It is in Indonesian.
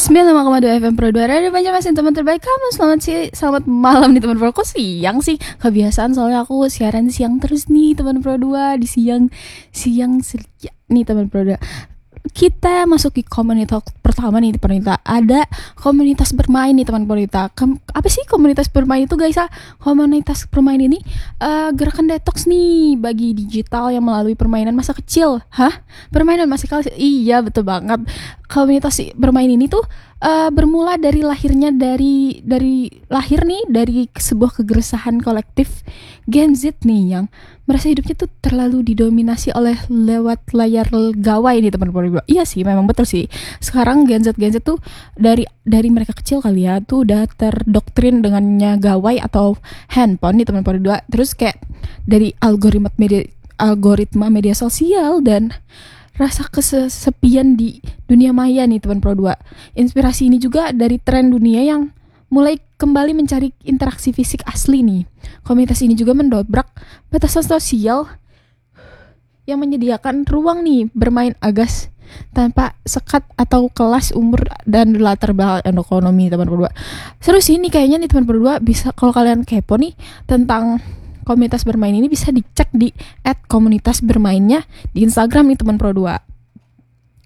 95,2 FM Pro 2 Radio Banjarmasin, teman terbaik kamu. Selamat malam nih teman Pro. Kok siang sih? Kebiasaan soalnya aku siaran siang terus nih teman Pro 2. Di siang nih teman Pro 2. Kita masuk ke komunitas pertama nih teman kita. Ada komunitas bermain nih teman kita. Apa sih komunitas bermain itu guys? Komunitas bermain ini gerakan detox nih bagi digital yang melalui permainan masa kecil. Permainan masa kecil? Iya betul banget. Komunitas bermain ini tuh bermula dari lahir nih dari sebuah kegelisahan kolektif Gen Z nih yang merasa hidupnya tuh terlalu didominasi oleh lewat layar gawai nih teman-teman. Iya sih, memang betul sih. Sekarang Gen Z tuh dari mereka kecil kali ya tuh udah terdoktrin dengannya gawai atau handphone nih teman-teman. Terus kayak dari algoritma media sosial dan rasa kesepian di dunia maya nih teman Pro 2. Inspirasi ini juga dari tren dunia yang mulai kembali mencari interaksi fisik asli nih. Komunitas ini juga mendobrak batasan sosial yang menyediakan ruang nih bermain agas tanpa sekat atau kelas umur dan latar belakang ekonomi teman Pro 2. Seru sih nih kayaknya nih teman Pro 2, bisa kalau kalian kepo nih tentang komunitas bermain ini bisa dicek di @komunitasbermainnya di Instagram nih teman Pro 2.